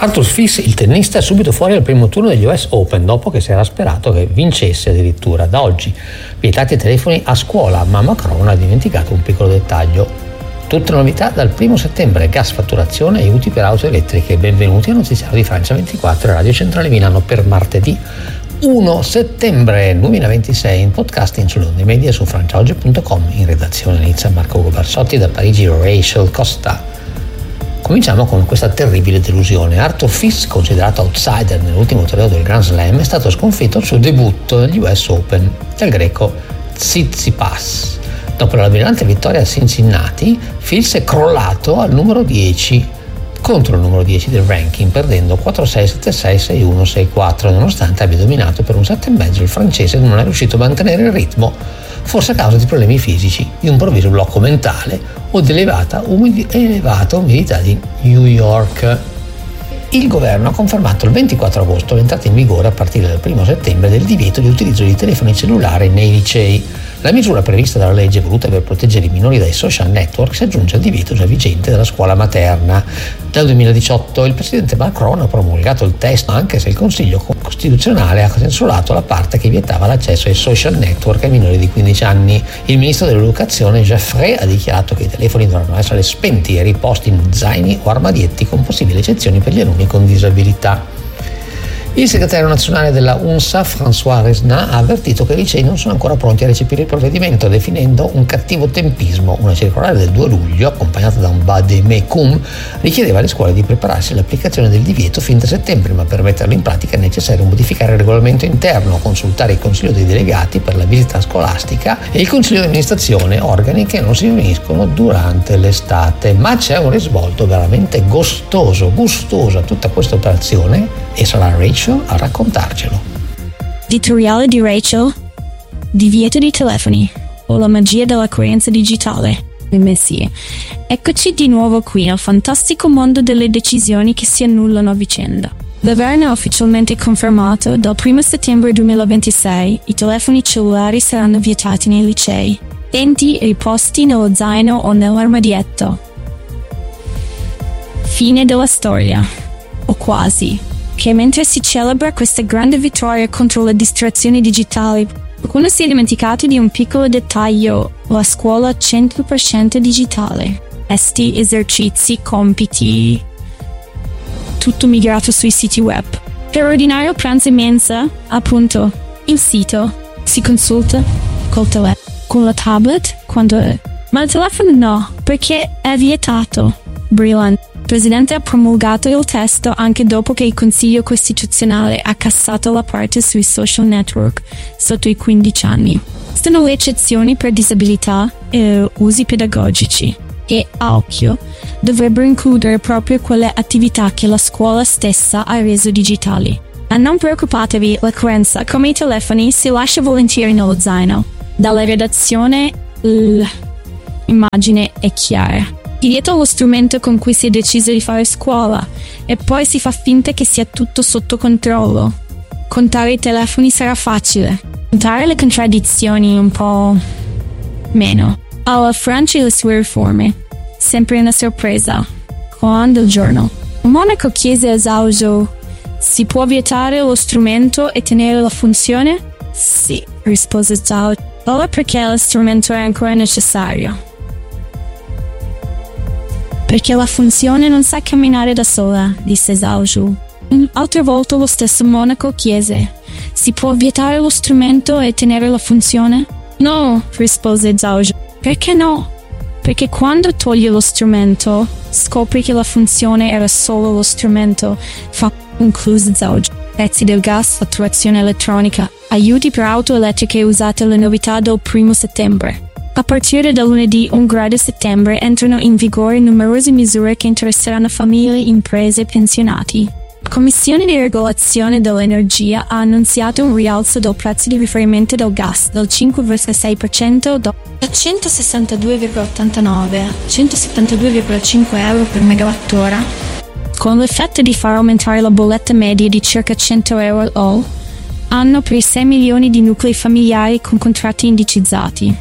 Arthur Fils, il tennista, è subito fuori al primo turno degli US Open dopo che si era sperato che vincesse addirittura. Da oggi vietati i telefoni a scuola, ma Macron ha dimenticato un piccolo dettaglio. Tutte novità dal 1 settembre, gas, fatturazione e aiuti per auto elettriche. Benvenuti al notiziario di Francia 24 e Radio Centrale Milano per martedì 1 settembre 2026 in podcasting sulle onde media su franciaoggi.com. In redazione inizia Marco Ugo Barsotti, da Parigi Rachel Costa. Cominciamo con questa terribile delusione. Arthur Fils, considerato outsider nell'ultimo torneo del Grand Slam, è stato sconfitto al suo debutto negli US Open dal greco Tsitsipas. Dopo la brillante vittoria a Cincinnati, Fils è crollato al numero 10 contro il numero 10 del ranking, perdendo 4-6, 7-6, 6-1, 6-4, nonostante abbia dominato per un set e mezzo. Il francese non è riuscito a mantenere il ritmo, forse a causa di problemi fisici, di un improvviso blocco mentale o di elevata umidità di New York. Il governo ha confermato il 24 agosto l'entrata in vigore a partire dal 1 settembre del divieto di utilizzo di telefoni cellulari nei licei. La misura prevista dalla legge, voluta per proteggere i minori dai social network, si aggiunge al divieto già vigente della scuola materna. Dal 2018 il presidente Macron ha promulgato il testo, anche se il Consiglio Costituzionale ha censurato la parte che vietava l'accesso ai social network ai minori di 15 anni. Il ministro dell'Educazione Geoffrey ha dichiarato che i telefoni dovranno essere spenti e riposti in zaini o armadietti, con possibili eccezioni per gli alunni con disabilità. Il segretario nazionale della UNSA, François Resnais, ha avvertito che i licei non sono ancora pronti a recepire il provvedimento, definendo un cattivo tempismo. Una circolare del 2 luglio, accompagnata da un vademecum, richiedeva alle scuole di prepararsi all'applicazione del divieto fin da settembre, ma per metterlo in pratica è necessario modificare il regolamento interno, consultare il Consiglio dei Delegati per la visita scolastica e il Consiglio di amministrazione, organi che non si riuniscono durante l'estate. Ma c'è un risvolto veramente gustoso a tutta questa operazione, e sarà Rachel a raccontarcelo. Editoriale di Rachel: divieto di telefoni o la magia della coerenza digitale. Le messie. Eccoci di nuovo qui nel fantastico mondo delle decisioni che si annullano a vicenda. Il governo ha ufficialmente confermato: dal 1 settembre 2026 i telefoni cellulari saranno vietati nei licei, spenti e riposti nello zaino o nell'armadietto. Fine della storia, o quasi. Che mentre si celebra questa grande vittoria contro le distrazioni digitali, qualcuno si è dimenticato di un piccolo dettaglio: la scuola 100% digitale. Testi, esercizi, compiti, tutto migrato sui siti web. Per ordinare il pranzo in mensa, appunto, il sito si consulta col telefono, con la tablet, quando è. Ma il telefono no, perché è vietato. Brillante. Il Presidente ha promulgato il testo anche dopo che il Consiglio Costituzionale ha cassato la parte sui social network sotto i 15 anni. Sono le eccezioni per disabilità e usi pedagogici e, a occhio, dovrebbero includere proprio quelle attività che la scuola stessa ha reso digitali. Ma non preoccupatevi, la coerenza come i telefoni si lascia volentieri nello zaino. Dalla redazione l'immagine è chiara. Dietro lo strumento con cui si è deciso di fare scuola e poi si fa finta che sia tutto sotto controllo. Contare i telefoni sarà facile, contare le contraddizioni un po' meno. Alla Francia e le sue riforme, sempre una sorpresa. Coan del giorno. Monaco chiese a Zhao Zhou: si può vietare lo strumento e tenere la funzione? Sì, rispose Zhao. Allora perché lo strumento è ancora necessario? Perché la funzione non sa camminare da sola, disse Zhao Zhou. Altre volte lo stesso monaco chiese: si può vietare lo strumento e tenere la funzione? No, rispose Zhao Zhou. Perché no? Perché quando togli lo strumento, scopri che la funzione era solo lo strumento, concluse Zhao Zhou. Prezzi del gas, fatturazione elettronica, aiuti per auto elettriche usate, le novità del 1 settembre. A partire da lunedì 1 settembre entrano in vigore numerose misure che interesseranno famiglie, imprese e pensionati. La Commissione di regolazione dell'energia ha annunziato un rialzo del prezzo di riferimento del gas del 5,6% da 162,89 a 172,5 euro per megawattora, con l'effetto di far aumentare la bolletta media di circa 100 euro all'anno per i 6 milioni di nuclei familiari con contratti indicizzati.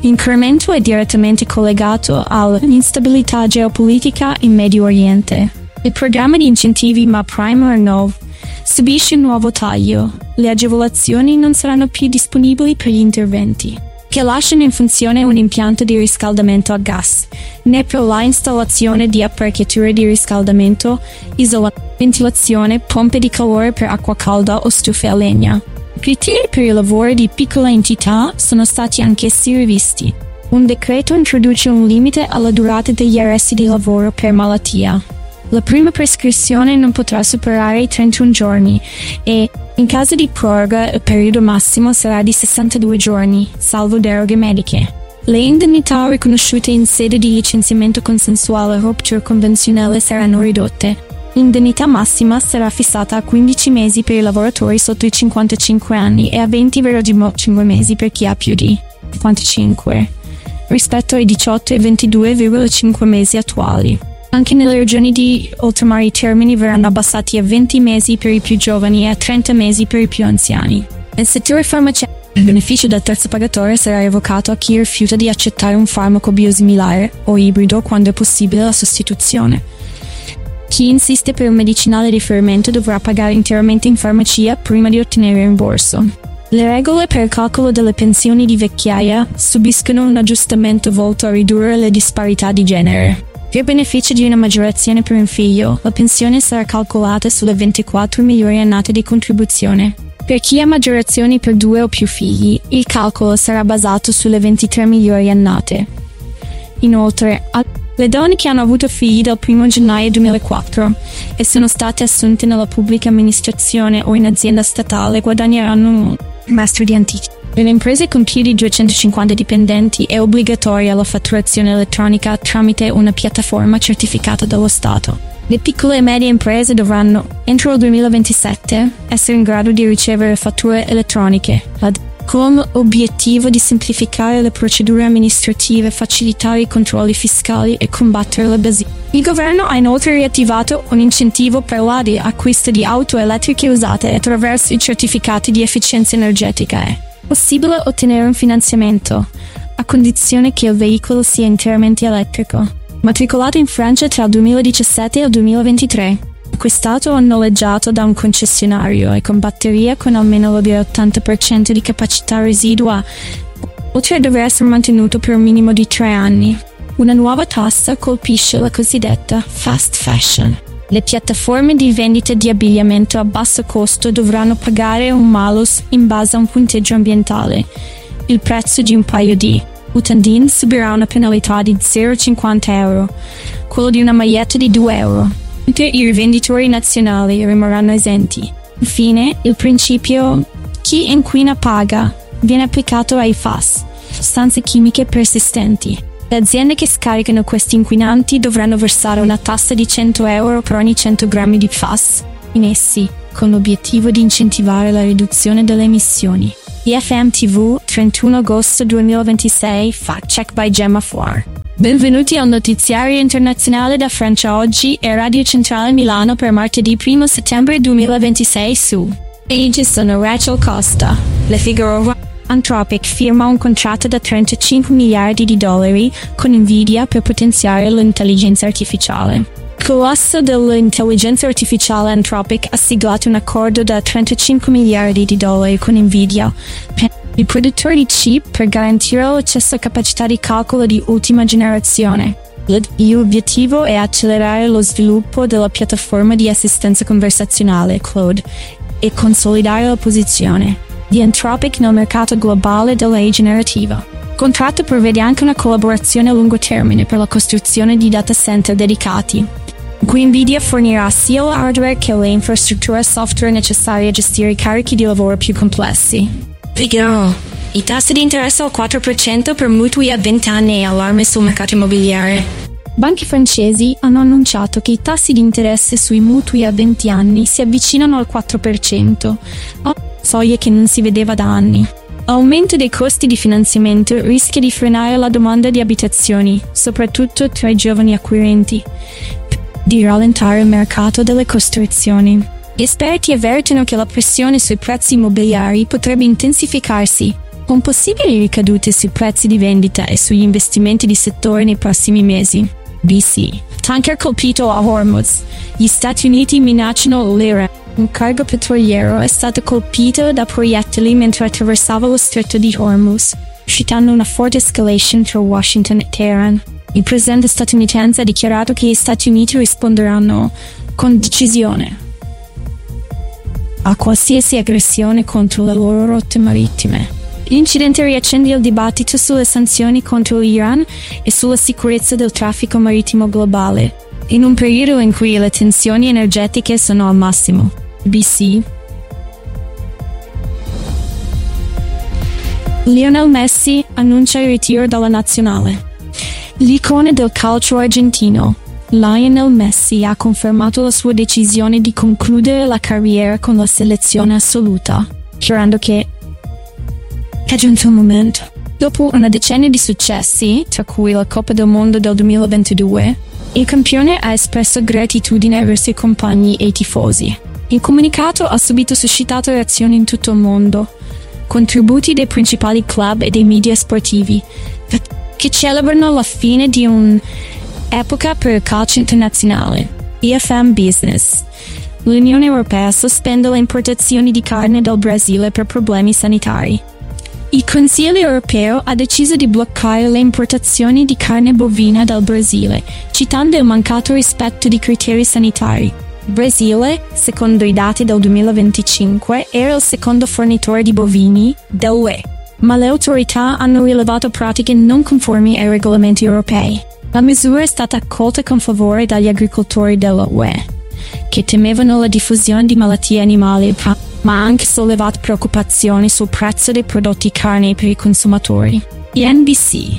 L'incremento è direttamente collegato all'instabilità geopolitica in Medio Oriente. Il programma di incentivi MaPrime Renault subisce un nuovo taglio. Le agevolazioni non saranno più disponibili per gli interventi che lasciano in funzione un impianto di riscaldamento a gas, né per la installazione di apparecchiature di riscaldamento, ventilazione, pompe di calore per acqua calda o stufe a legna. I criteri per i lavori di piccola entità sono stati anch'essi rivisti. Un decreto introduce un limite alla durata degli arresti di lavoro per malattia. La prima prescrizione non potrà superare i 31 giorni e, in caso di proroga, il periodo massimo sarà di 62 giorni, salvo deroghe mediche. Le indennità riconosciute in sede di licenziamento consensuale o rupture convenzionale saranno ridotte. L'indennità massima sarà fissata a 15 mesi per i lavoratori sotto i 55 anni e a 20,5 mesi per chi ha più di 55, rispetto ai 18 e 22,5 mesi attuali. Anche nelle regioni di oltremare i termini verranno abbassati a 20 mesi per i più giovani e a 30 mesi per i più anziani. Nel settore farmaceutico, il beneficio del terzo pagatore sarà revocato a chi rifiuta di accettare un farmaco biosimilare o ibrido quando è possibile la sostituzione. Chi insiste per un medicinale di riferimento dovrà pagare interamente in farmacia prima di ottenere rimborso. Le regole per il calcolo delle pensioni di vecchiaia subiscono un aggiustamento volto a ridurre le disparità di genere. Per beneficio di una maggiorazione per un figlio, la pensione sarà calcolata sulle 24 migliori annate di contribuzione. Per chi ha maggiorazioni per 2 o più figli, il calcolo sarà basato sulle 23 migliori annate. Inoltre, le donne che hanno avuto figli dal 1 gennaio 2004 e sono state assunte nella pubblica amministrazione o in azienda statale guadagneranno un master di anticipo. Per le imprese con più di 250 dipendenti è obbligatoria la fatturazione elettronica tramite una piattaforma certificata dallo Stato. Le piccole e medie imprese dovranno, entro il 2027, essere in grado di ricevere fatture elettroniche, con l'obiettivo di semplificare le procedure amministrative, facilitare i controlli fiscali e combattere l'evasione. Il governo ha inoltre riattivato un incentivo per l'acquisto di auto elettriche usate attraverso i certificati di efficienza energetica. È possibile ottenere un finanziamento, a condizione che il veicolo sia interamente elettrico. Matricolato in Francia tra il 2017 e il 2023. Acquistato o noleggiato da un concessionario e con batteria con almeno l'80% di capacità residua, oltre a dover essere mantenuto per un minimo di 3 anni. Una nuova tassa colpisce la cosiddetta fast fashion. Le piattaforme di vendita di abbigliamento a basso costo dovranno pagare un malus in base a un punteggio ambientale. Il prezzo di un paio di mutandine subirà una penalità di 0,50 euro, quello di una maglietta di 2 euro. I rivenditori nazionali rimarranno esenti. Infine, il principio chi inquina paga viene applicato ai FAS, sostanze chimiche persistenti. Le aziende che scaricano questi inquinanti dovranno versare una tassa di 100 euro per ogni 100 grammi di FAS in essi, con l'obiettivo di incentivare la riduzione delle emissioni. IFM TV, 31 agosto 2026, Fact Check by Gemma Fuar. Benvenuti al notiziario internazionale da Francia Oggi e Radio Centrale Milano per martedì 1 settembre 2026 su. Io sono Rachel Costa. Le Figaro. Anthropic firma un contratto da 35 miliardi di dollari con Nvidia per potenziare l'intelligenza artificiale. Il colosso dell'intelligenza artificiale Anthropic ha siglato un accordo da 35 miliardi di dollari con Nvidia, il produttore di chip, per garantire l'accesso a capacità di calcolo di ultima generazione. L'obiettivo è accelerare lo sviluppo della piattaforma di assistenza conversazionale Claude e consolidare la posizione di Anthropic nel mercato globale dell'AI generativa. Il contratto prevede anche una collaborazione a lungo termine per la costruzione di data center dedicati, in cui Nvidia fornirà sia l'hardware che le infrastrutture software necessarie a gestire i carichi di lavoro più complessi. Figaro. I tassi di interesse al 4% per mutui a 20 anni e allarme sul mercato immobiliare. Banche francesi hanno annunciato che i tassi di interesse sui mutui a 20 anni si avvicinano al 4%, soglia che non si vedeva da anni. L'aumento dei costi di finanziamento rischia di frenare la domanda di abitazioni, soprattutto tra i giovani acquirenti, di rallentare il mercato delle costruzioni. Gli esperti avvertono che la pressione sui prezzi immobiliari potrebbe intensificarsi, con possibili ricadute sui prezzi di vendita e sugli investimenti di settore nei prossimi mesi. BC. Tanker colpito a Hormuz. Gli Stati Uniti minacciano l'Iran. Un cargo petroliero è stato colpito da proiettili mentre attraversava lo stretto di Hormuz, suscitando una forte escalation tra Washington e Teheran. Il presidente statunitense ha dichiarato che gli Stati Uniti risponderanno con decisione a qualsiasi aggressione contro le loro rotte marittime. L'incidente riaccende il dibattito sulle sanzioni contro l'Iran e sulla sicurezza del traffico marittimo globale, in un periodo in cui le tensioni energetiche sono al massimo. BBC. Lionel Messi annuncia il ritiro dalla nazionale. L'icona del calcio argentino, Lionel Messi, ha confermato la sua decisione di concludere la carriera con la selezione assoluta, dichiarando che è giunto il momento. Dopo una decennio di successi, tra cui la Coppa del Mondo del 2022, il campione ha espresso gratitudine verso i compagni e i tifosi. Il comunicato ha subito suscitato reazioni in tutto il mondo, contributi dei principali club e dei media sportivi, che celebrano la fine di un'epoca per il calcio internazionale. EFM Business. L'Unione Europea sospende le importazioni di carne dal Brasile per problemi sanitari. Il Consiglio europeo ha deciso di bloccare le importazioni di carne bovina dal Brasile, citando il mancato rispetto di criteri sanitari. Il Brasile, secondo i dati del 2025, era il secondo fornitore di bovini dell'UE, ma le autorità hanno rilevato pratiche non conformi ai regolamenti europei. La misura è stata accolta con favore dagli agricoltori della UE, che temevano la diffusione di malattie animali, ma ha anche sollevato preoccupazioni sul prezzo dei prodotti carne per i consumatori. NBC.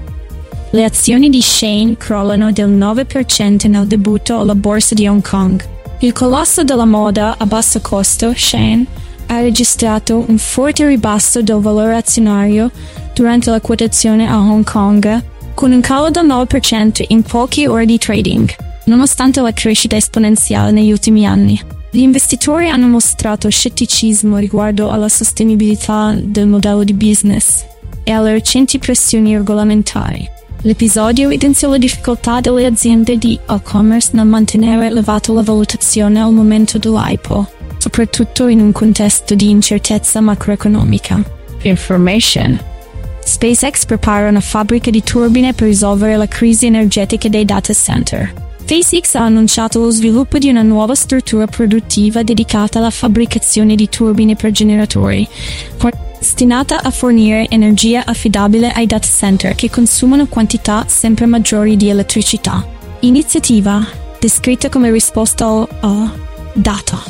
Le azioni di Shein crollano del 9% nel debutto alla borsa di Hong Kong. Il colosso della moda a basso costo, Shein, ha registrato un forte ribasso del valore azionario durante la quotazione a Hong Kong, con un calo del 9% in poche ore di trading, nonostante la crescita esponenziale negli ultimi anni. Gli investitori hanno mostrato scetticismo riguardo alla sostenibilità del modello di business e alle recenti pressioni regolamentari. L'episodio evidenziò la difficoltà delle aziende di e-commerce nel mantenere elevata la valutazione al momento dell'IPO, soprattutto in un contesto di incertezza macroeconomica. Information. SpaceX prepara una fabbrica di turbine per risolvere la crisi energetica dei data center. SpaceX ha annunciato lo sviluppo di una nuova struttura produttiva dedicata alla fabbricazione di turbine per generatori, destinata a fornire energia affidabile ai data center che consumano quantità sempre maggiori di elettricità. Iniziativa descritta come risposta al data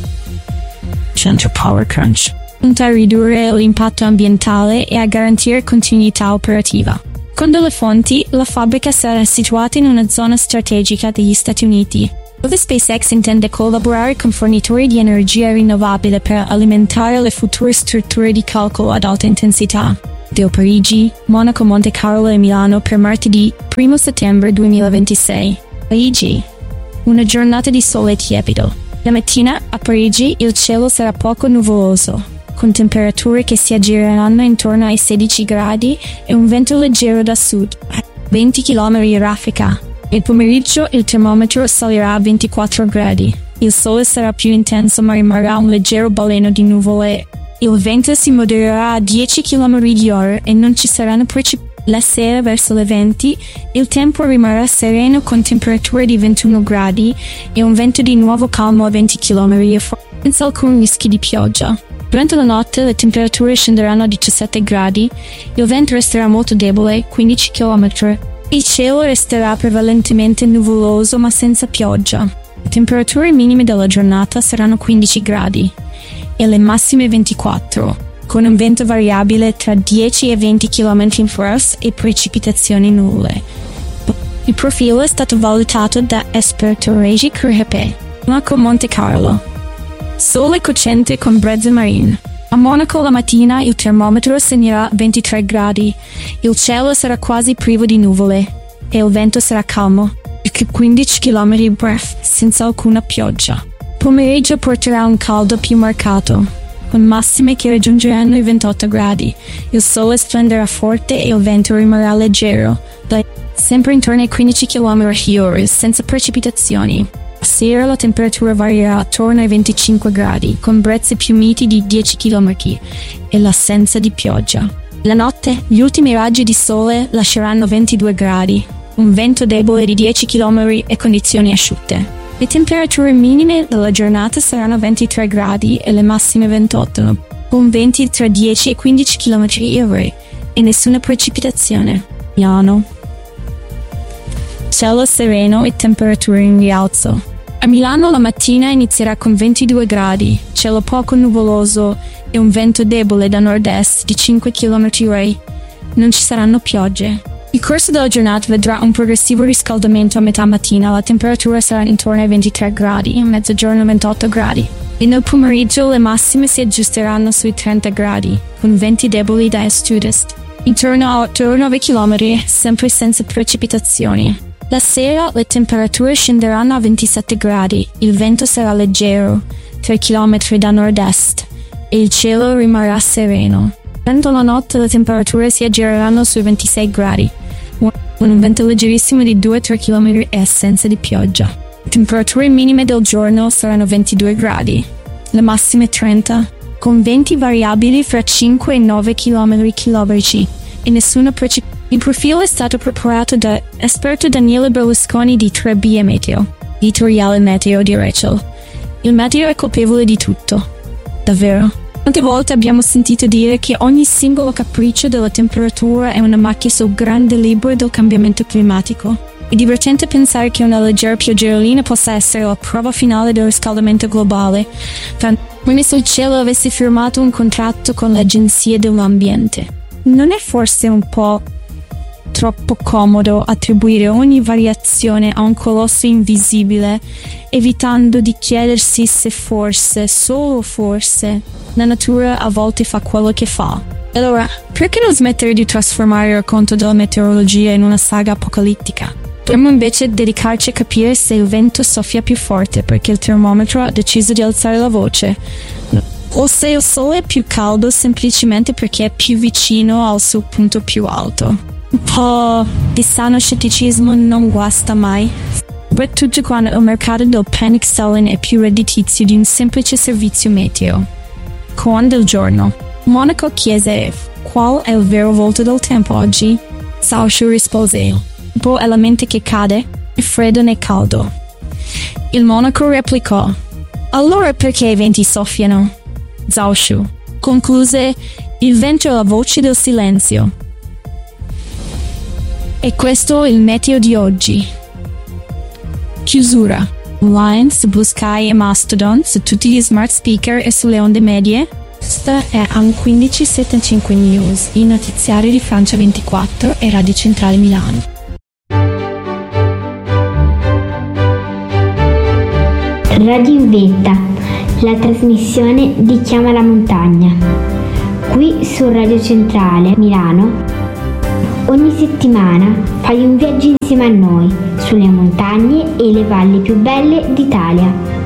center power crunch, punta a ridurre l'impatto ambientale e a garantire continuità operativa. Secondo le fonti, la fabbrica sarà situata in una zona strategica degli Stati Uniti, dove SpaceX intende collaborare con fornitori di energia rinnovabile per alimentare le future strutture di calcolo ad alta intensità. Da Parigi, Monaco, Monte Carlo e Milano per martedì 1 settembre 2026. Parigi. Una giornata di sole tiepido. La mattina, a Parigi, il cielo sarà poco nuvoloso, con temperature che si aggireranno intorno ai 16 gradi e un vento leggero da sud, a 20 km raffica. Il pomeriggio il termometro salirà a 24 gradi. Il sole sarà più intenso ma rimarrà un leggero baleno di nuvole. Il vento si modererà a 10 km/h e non ci saranno precipitazioni. La sera verso le 20 il tempo rimarrà sereno con temperature di 21 gradi e un vento di nuovo calmo a 20 km/h, senza alcun rischio di pioggia. Durante la notte le temperature scenderanno a 17 gradi, il vento resterà molto debole, 15 km. Il cielo resterà prevalentemente nuvoloso ma senza pioggia. Le temperature minime della giornata saranno 15 gradi e le massime 24, con un vento variabile tra 10 e 20 km/h e precipitazioni nulle. Il profilo è stato valutato da esperto Regi Krihepe. Monaco, Monte Carlo. Sole cocente con brezze marine. A Monaco la mattina il termometro segnerà 23 gradi, il cielo sarà quasi privo di nuvole e il vento sarà calmo, 15 km/h senza alcuna pioggia. Pomeriggio porterà un caldo più marcato, con massime che raggiungeranno i 28 gradi. Il sole splenderà forte e il vento rimarrà leggero, sempre intorno ai 15 km/h senza precipitazioni. Sera la temperatura varierà attorno ai 25 gradi, con brezze più miti di 10 km e l'assenza di pioggia. La notte, gli ultimi raggi di sole lasceranno 22 gradi, un vento debole di 10 km e condizioni asciutte. Le temperature minime della giornata saranno 23 gradi e le massime 28, con venti tra 10 e 15 km/h e nessuna precipitazione. Milano. Cielo sereno e temperature in rialzo. A Milano la mattina inizierà con 22 gradi, cielo poco nuvoloso e un vento debole da nord-est di 5 km/h. Non ci saranno piogge. Il corso della giornata vedrà un progressivo riscaldamento a metà mattina, la temperatura sarà intorno ai 23 gradi, a mezzogiorno 28 gradi. E nel pomeriggio le massime si aggiusteranno sui 30 gradi, con venti deboli da est-ovest, intorno a 8-9 km, sempre senza precipitazioni. La sera le temperature scenderanno a 27 gradi, il vento sarà leggero, 3 km da nord-est, e il cielo rimarrà sereno. Durante la notte le temperature si aggireranno sui 26 gradi, con un vento leggerissimo di 2-3 km e assenza di pioggia. Le temperature minime del giorno saranno 22 gradi, le massime 30, con venti variabili fra 5 e 9 km/h e nessuna precipitazione. Il profilo è stato preparato da esperto Daniele Berlusconi di 3B Meteo, editoriale Meteo di Rachel. Il meteo è colpevole di tutto. Davvero. Quante volte abbiamo sentito dire che ogni singolo capriccio della temperatura è una macchia sul grande libro del cambiamento climatico. È divertente pensare che una leggera pioggerellina possa essere la prova finale del riscaldamento globale, come se il cielo avesse firmato un contratto con l'Agenzia dell'Ambiente. Non è forse un po' troppo comodo attribuire ogni variazione a un colosso invisibile, evitando di chiedersi se forse, solo forse, la natura a volte fa quello che fa? Allora, perché non smettere di trasformare il racconto della meteorologia in una saga apocalittica? Dovremmo invece dedicarci a capire se il vento soffia più forte perché il termometro ha deciso di alzare la voce, o se il sole è più caldo semplicemente perché è più vicino al suo punto più alto. Un po' di sano scetticismo non guasta mai, soprattutto quando il mercato del panic selling è più redditizio di un semplice servizio meteo. Con del giorno. Monaco chiese: qual è il vero volto del tempo oggi? Zaushu rispose: il tempo è la mente che cade, né freddo né caldo. Il monaco replicò: allora perché i venti soffiano? Zaushu concluse: il vento è la voce del silenzio. E questo è il meteo di oggi. Chiusura. Online su Blue Sky e Mastodon, su tutti gli smart speaker e sulle onde medie. Questa è AN1575 News, il notiziario di Francia 24 e Radio Centrale Milano. Radio in Vetta, la trasmissione di Chiama la Montagna. Qui su Radio Centrale Milano. Ogni settimana fai un viaggio insieme a noi sulle montagne e le valli più belle d'Italia.